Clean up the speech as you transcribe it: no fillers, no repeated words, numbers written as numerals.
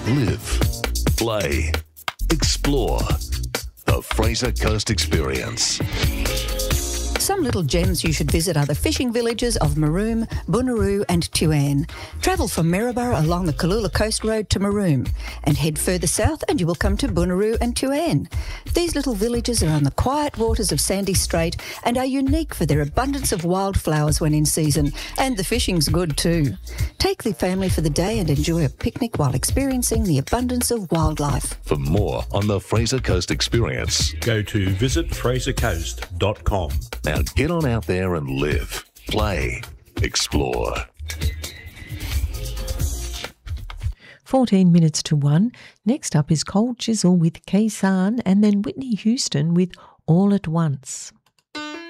Live, play, explore. The Fraser Coast Experience. Some little gems you should visit are the fishing villages of Maroom, Bunuroo and Tuan. Travel from Maryborough along the Kalula Coast Road to Maroom and head further south and you will come to Bunuroo and Tuan. These little villages are on the quiet waters of Sandy Strait and are unique for their abundance of wildflowers when in season, and the fishing's good too. Take the family for the day and enjoy a picnic while experiencing the abundance of wildlife. For more on the Fraser Coast Experience, go to visitfrasercoast.com. Now get on out there and live, play, explore. 14 minutes to 1. Next up is Cold Chisel with Kay San and then Whitney Houston with All at Once.